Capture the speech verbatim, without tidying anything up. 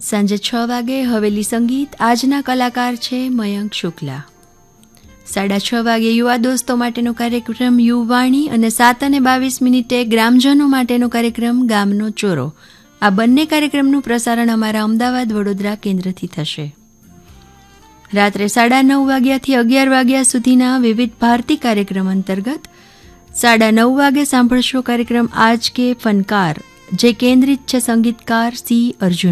સાંજે છ વાગે હવેલી સંગીત. આજના કલાકાર છે મયંક શુક્લા. સાડા છ વાગે યુવા દોસ્તો માટેનો કાર્યક્રમ યુવાણી અને સાત અને બાવીસ મિનિટે ગ્રામજનો માટેનો કાર્યક્રમ ગામનો ચોરો. આ બંને કાર્યક્રમનું પ્રસારણ અમારા અમદાવાદ વડોદરા કેન્દ્રથી થશે. રાત્રે સાડા નવ વાગ્યાથી અગિયાર વાગ્યા સુધીના વિવિધ ભારતી કાર્યક્રમ અંતર્ગત સાડા નવ વાગે સાંભળશો કાર્યક્રમ આજ કે ફનકાર, જે કેન્દ્રિત છે સંગીતકાર સી અર્જુન